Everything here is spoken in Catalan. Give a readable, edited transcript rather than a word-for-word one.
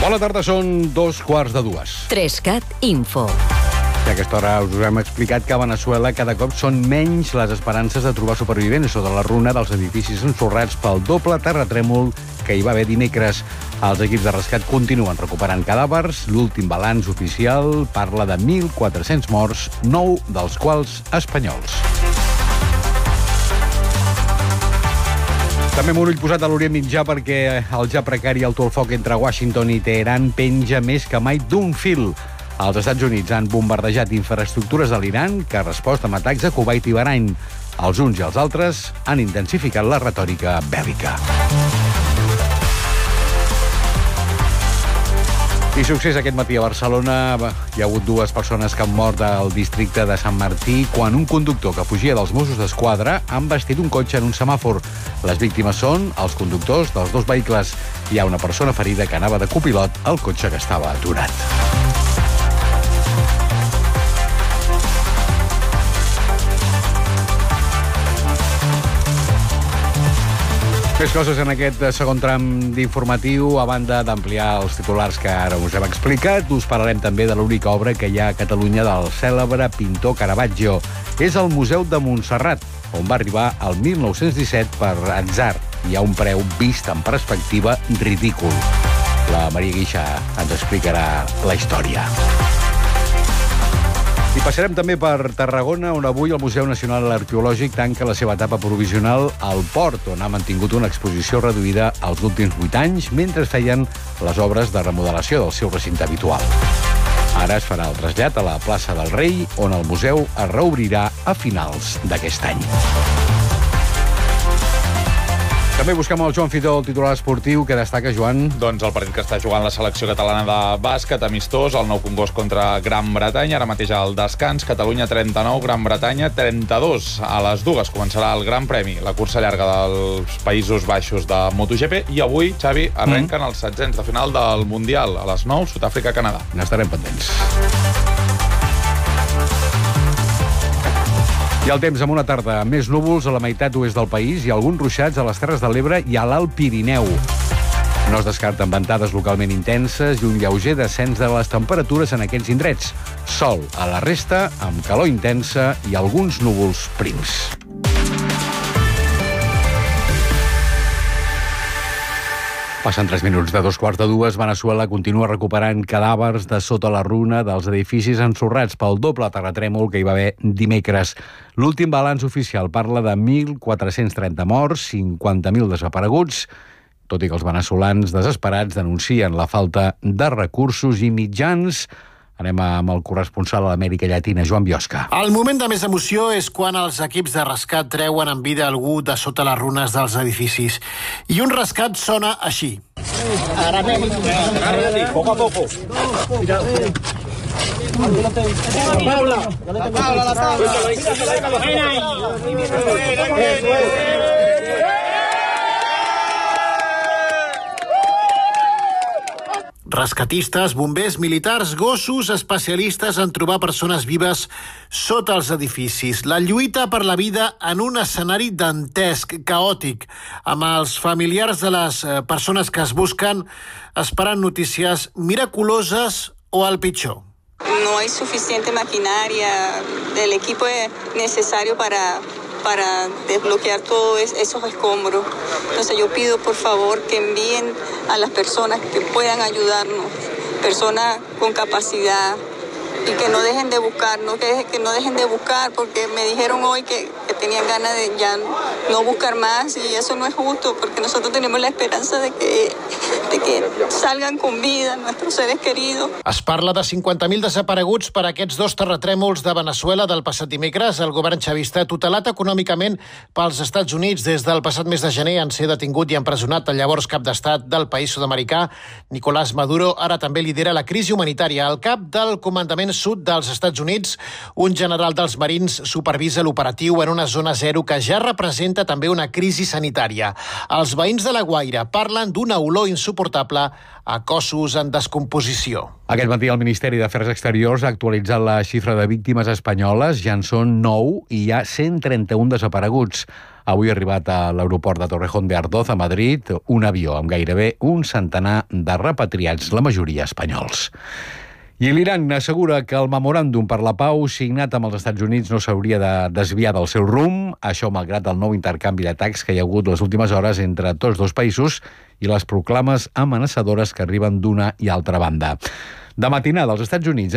Bona tarda, són 2:15. 3CAT Info. I a aquesta hora us hem explicat que a Veneçuela cada cop són menys les esperances de trobar supervivents sota la runa dels edificis ensorrats pel doble terratrèmol que hi va haver dimecres. Els equips de rescat continuen recuperant cadàvers. L'últim balanç oficial parla de 1.400 morts, 9 dels quals espanyols. També amb un ull posat a l'Orient Mitjà perquè el ja precari alto el foc entre Washington i Teheran penja més que mai d'un fil. Els Estats Units han bombardejat infraestructures de l'Iran que ha respost amb atacs a Kuwait i Bahrain. Els uns i els altres han intensificat la retòrica bèl·lica. I succés aquest matí a Barcelona. Hi ha hagut 2 persones que han mort al districte de Sant Martí quan un conductor que fugia dels Mossos d'Esquadra ha embestit un cotxe en un semàfor. Les víctimes són els conductors dels 2 vehicles. Hi ha una persona ferida que anava de copilot al cotxe que estava aturat. Més coses en aquest segon tram d'informatiu. A banda d'ampliar els titulars que ara us hem explicat, us parlarem també de l'única obra que hi ha a Catalunya del cèlebre pintor Caravaggio. És el Museu de Montserrat, on va arribar el 1917 per atzar. Hi ha un preu vist en perspectiva ridícul. La Maria Guixà ens explicarà la història. I passarem també per Tarragona, on avui el Museu Nacional Arqueològic tanca la seva etapa provisional al port, on ha mantingut una exposició reduïda els últims 8 anys, mentre feien les obres de remodelació del seu recinte habitual. Ara es farà el trasllat a la plaça del Rei, on el museu es reobrirà a finals d'aquest any. També busquem el Joan Fidó, el titular esportiu, que destaca, Joan. Doncs el partit que està jugant la selecció catalana de bàsquet, amistós, el Nou Congost contra Gran Bretanya, ara mateix al descans, Catalunya 39, Gran Bretanya 32. A les 2 començarà el Gran Premi, la cursa llarga dels Països Baixos de MotoGP, i avui, Xavi, arrenquen els 16 de final del Mundial, a les 9, Sud-àfrica-Canadà. N'estarem pendents. I el temps amb una tarda amb més núvols a la meitat oest del país i alguns ruixats a les Terres de l'Ebre i a l'Alt Pirineu. No es descarten ventades localment intenses i un lleuger descens de les temperatures en aquells indrets. Sol a la resta, amb calor intensa i alguns núvols prims. Passen 3 minuts de 2:15. Veneçuela continua recuperant cadàvers de sota la runa dels edificis ensorrats pel doble terratrèmol que hi va haver dimecres. L'últim balanç oficial parla de 1.430 morts, 50.000 desapareguts, tot i que els veneçolans desesperats denuncien la falta de recursos i mitjans. Anem amb el corresponsal a l'Amèrica Llatina, Joan Biosca. El moment de més emoció és quan els equips de rescat treuen en vida algú de sota les runes dels edificis. I un rescat sona així. Poco a poco. La tabla. Rescatistes, bombers, militars, gossos, especialistes en trobar persones vives sota els edificis. La lluita per la vida en un escenari dantesc, caòtic, amb els familiars de les persones que es busquen esperant notícies miraculoses o al pitjor. No hay suficiente maquinaria del equipo necesario para desbloquear todos esos escombros. Entonces yo pido por favor que envíen a las personas que puedan ayudarnos, personas con capacidad, y que no dejen de buscar, que no dejen de buscar, porque me dijeron hoy que tenían ganas de ya no buscar más, y eso no es justo, porque nosotros tenemos la esperanza de que salgan con vida nuestros seres queridos. Es parla de 50.000 desapareguts per aquests 2 terratrèmols de Veneçuela del passat dimecres. El govern xavista, tutelat econòmicament pels Estats Units des del passat mes de gener, en ser detingut i empresonat el llavors cap d'estat del país sud-americà, Nicolás Maduro, ara també lidera la crisi humanitària. El cap del comandament sud dels Estats Units, un general dels Marins supervisa l'operatiu en una zona zero que ja representa també una crisi sanitària. Els veïns de La Guaira parlen d'una olor insuportable a cossos en descomposició. Aquest matí el Ministeri d'Afers Exteriors ha actualitzat la xifra de víctimes espanyoles. Ja en són 9 i hi ha 131 desapareguts. Avui ha arribat a l'aeroport de Torrejón de Ardoz, a Madrid, un avió amb gairebé un centenar de repatriats, la majoria espanyols. I l'Iran assegura que el memoràndum per la pau signat amb els Estats Units no s'hauria de desviar del seu rumb, això malgrat el nou intercanvi d'atacs que hi ha hagut les últimes hores entre tots dos països i les proclames amenaçadores que arriben d'una i altra banda. De matinada, als Estats Units